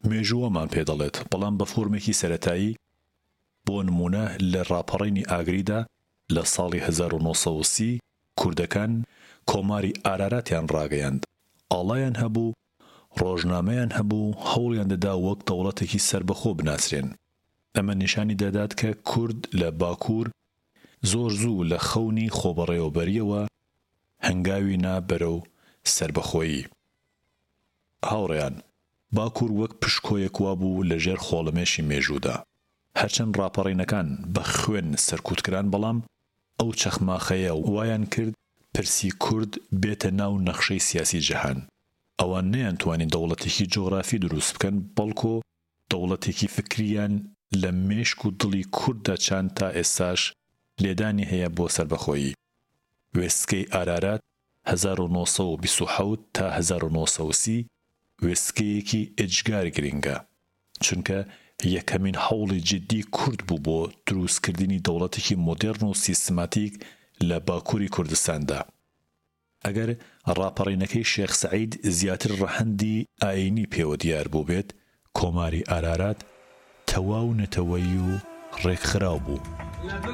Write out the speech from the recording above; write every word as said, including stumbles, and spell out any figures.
مێژووەمان پێ دەڵێت، بەڵام بە فۆرمێکی سەرەتایی. بۆ نمونە لە ڕاپەڕینی ئاگریدا لە ساڵی هەزار و نۆ سەد و سی کوردەکان کۆماری ئاراراتیان ڕاگەیاند، ئاڵایان هەبوو، ڕۆژنامەیان هەبوو، هەوڵیان دەدا وەک دەوڵەتێکی سربەخۆ بناسرێن. ئەمە نیشانی دەدات کە کورد لە باکوور زۆر زوو لە خەونی خۆبەڕێوەبەریەوە هەنگاوی نا بەرەو سربەخۆیی. هاوڕێیان، باکوور وەک پشکۆیەک وابوو لە ژێر خۆڵەمێشی مێژوودا. هەرچەند ڕاپەڕینەکان بە خوێن سەرکوتکران، بەڵام ئەو چەخماخەیە وایان کرد پرسی کورد بێتە ناو نەخشەی سیاسی جەهان. ئەوان نەیانتوانی دەوڵەتێکی جۆغرافی دروست بکەن، بەڵکۆ دەوڵەتێکی فکریان لە مێشک و دڵی کورددا چاند تا ئێستاش لێدانی هەیە بۆ سەربەخۆیی. وێستگەی ئارارات هەزار و نۆ سەد و بیست و حەوت تا هەزار و نۆ سەد و سی وێستگەیەکی ئێجگار گرنگە، چونکە یەکەمین هەوڵی جدی کورد بوو بۆ دروستکردنی دەوڵەتێکی مۆدێرن و سیستماتیک لە باکووری کوردستاندا. ئەگەر ڕاپەڕینەکەی شێخ سەعید زیاتر ڕەهەندی ئاینی پێوە دیار بوو بێت، کۆماری ئارارات تەواو نەتەوەیی و ڕێکخراو بوو.